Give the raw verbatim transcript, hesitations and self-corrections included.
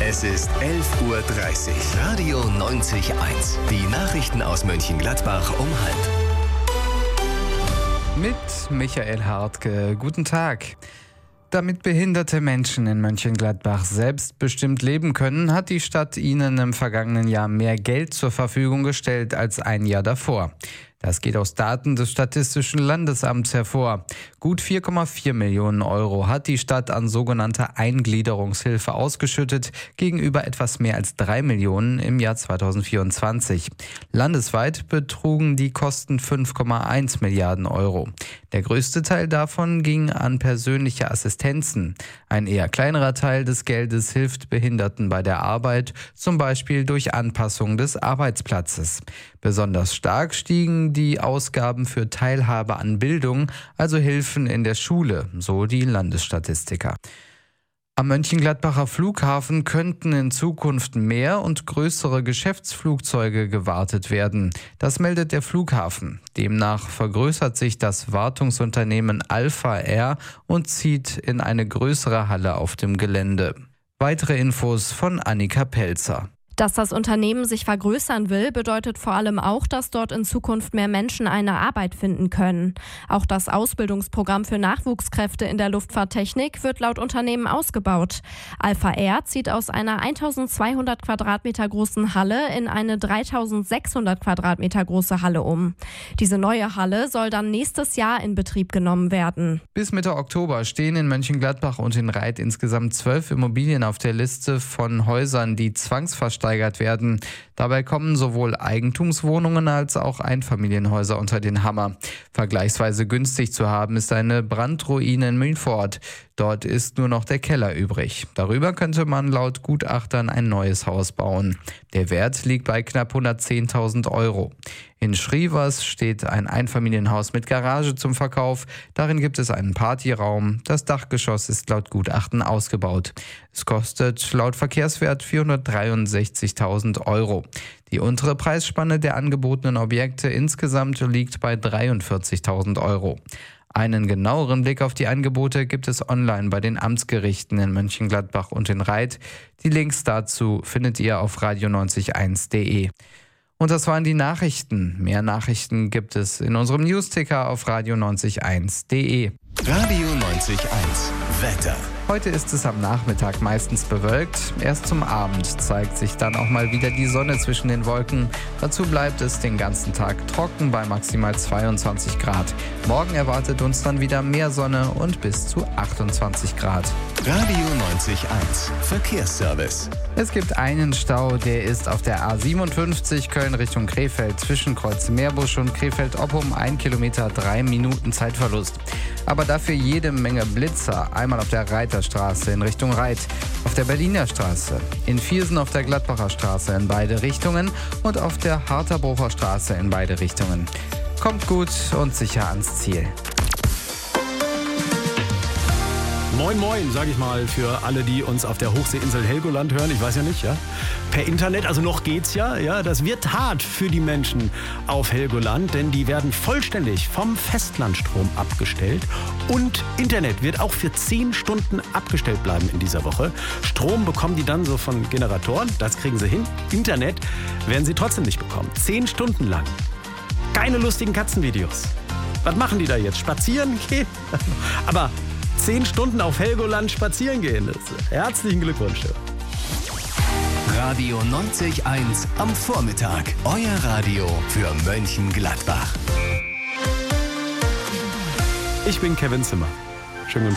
Es ist elf Uhr dreißig. Radio neunzig Komma eins. Die Nachrichten aus Mönchengladbach um halb. Mit Michael Hartke. Guten Tag. Damit behinderte Menschen in Mönchengladbach selbstbestimmt leben können, hat die Stadt ihnen im vergangenen Jahr mehr Geld zur Verfügung gestellt als ein Jahr davor. Das geht aus Daten des Statistischen Landesamts hervor. Gut vier Komma vier Millionen Euro hat die Stadt an sogenannter Eingliederungshilfe ausgeschüttet, gegenüber etwas mehr als drei Millionen im Jahr zweitausendvierundzwanzig. Landesweit betrugen die Kosten fünf Komma eins Milliarden Euro. Der größte Teil davon ging an persönliche Assistenzen. Ein eher kleinerer Teil des Geldes hilft Behinderten bei der Arbeit, zum Beispiel durch Anpassung des Arbeitsplatzes. Besonders stark stiegen die Ausgaben für Teilhabe an Bildung, also Hilfen in der Schule, so die Landesstatistiker. Am Mönchengladbacher Flughafen könnten in Zukunft mehr und größere Geschäftsflugzeuge gewartet werden. Das meldet der Flughafen. Demnach vergrößert sich das Wartungsunternehmen Alpha Air und zieht in eine größere Halle auf dem Gelände. Weitere Infos von Annika Pelzer. Dass das Unternehmen sich vergrößern will, bedeutet vor allem auch, dass dort in Zukunft mehr Menschen eine Arbeit finden können. Auch das Ausbildungsprogramm für Nachwuchskräfte in der Luftfahrttechnik wird laut Unternehmen ausgebaut. Alpha Air zieht aus einer eintausendzweihundert Quadratmeter großen Halle in eine dreitausendsechshundert Quadratmeter große Halle um. Diese neue Halle soll dann nächstes Jahr in Betrieb genommen werden. Bis Mitte Oktober stehen in Mönchengladbach und in Reit insgesamt zwölf Immobilien auf der Liste von Häusern, die zwangsversteigert werden. Dabei kommen sowohl Eigentumswohnungen als auch Einfamilienhäuser unter den Hammer. Vergleichsweise günstig zu haben ist eine Brandruine in Mühlfort. Dort ist nur noch der Keller übrig. Darüber könnte man laut Gutachtern ein neues Haus bauen. Der Wert liegt bei knapp hundertzehntausend Euro. In Schrievers steht ein Einfamilienhaus mit Garage zum Verkauf. Darin gibt es einen Partyraum. Das Dachgeschoss ist laut Gutachten ausgebaut. Es kostet laut Verkehrswert vierhundertdreiundsechzigtausend Euro. Die untere Preisspanne der angebotenen Objekte insgesamt liegt bei dreiundvierzigtausend Euro. Einen genaueren Blick auf die Angebote gibt es online bei den Amtsgerichten in Mönchengladbach und in Reit. Die Links dazu findet ihr auf radio neunzig Komma eins punkt de. Und das waren die Nachrichten. Mehr Nachrichten gibt es in unserem Newsticker auf radio neunzig Komma eins punkt de. Radio neunzig Komma eins. Wetter. Heute ist es am Nachmittag meistens bewölkt. Erst zum Abend zeigt sich dann auch mal wieder die Sonne zwischen den Wolken. Dazu bleibt es den ganzen Tag trocken bei maximal zweiundzwanzig Grad. Morgen erwartet uns dann wieder mehr Sonne und bis zu achtundzwanzig Grad. Radio neunzig Komma eins. Verkehrsservice. Es gibt einen Stau, der ist auf der A siebenundfünfzig Köln Richtung Krefeld zwischen Kreuz Meerbusch und Krefeld-Oppum. Ein Kilometer, drei Minuten Zeitverlust. Aber dafür jede Menge Blitzer. Einmal auf der Reiterstraße in Richtung Reit, auf der Berliner Straße, in Viersen auf der Gladbacher Straße in beide Richtungen und auf der Harterbrucher Straße in beide Richtungen. Kommt gut und sicher ans Ziel. Moin Moin, sag ich mal, für alle, die uns auf der Hochseeinsel Helgoland hören. Ich weiß ja nicht, ja. Per Internet, also noch geht's ja, ja. Das wird hart für die Menschen auf Helgoland, denn die werden vollständig vom Festlandstrom abgestellt. Und Internet wird auch für zehn Stunden abgestellt bleiben in dieser Woche. Strom bekommen die dann so von Generatoren, das kriegen sie hin. Internet werden sie trotzdem nicht bekommen. Zehn Stunden lang. Keine lustigen Katzenvideos. Was machen die da jetzt? Spazieren gehen? Aber Zehn Stunden auf Helgoland spazieren gehen. Herzlichen Glückwunsch. Radio neunzig Komma eins am Vormittag. Euer Radio für Mönchengladbach. Ich bin Kevin Zimmer.